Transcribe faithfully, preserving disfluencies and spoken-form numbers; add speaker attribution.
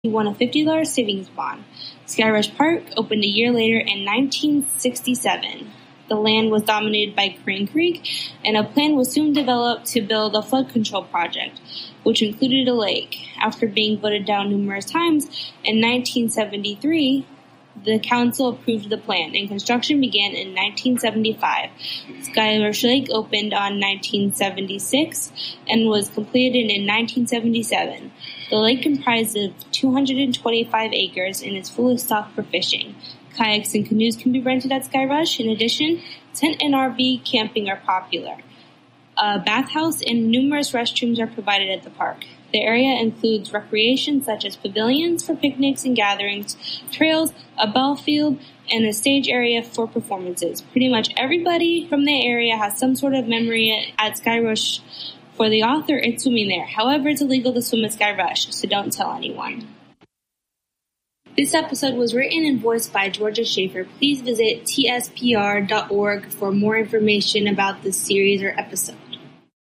Speaker 1: won a fifty dollars savings bond. Skyrush Park opened a year later in nineteen sixty-seven. The land was dominated by Crane Creek, and a plan was soon developed to build a flood control project, which included a lake. After being voted down numerous times, in nineteen seventy-three, the council approved the plan, and construction began in nineteen seventy-five. Skyrush Lake opened on nineteen seventy-six and was completed in nineteen seventy-seven. The lake comprises two hundred twenty-five acres and is fully stocked for fishing. Kayaks and canoes can be rented at Skyrush. In addition, tent and R V camping are popular. A bathhouse and numerous restrooms are provided at the park. The area includes recreation such as pavilions for picnics and gatherings, trails, a ball field, and a stage area for performances. Pretty much everybody from the area has some sort of memory at Skyrush. For the author, it's swimming there. However, it's illegal to swim at Skyrush, so don't tell anyone. This episode was written and voiced by Georgia Schaefer. Please visit T S P R dot org for more information about this series or episode.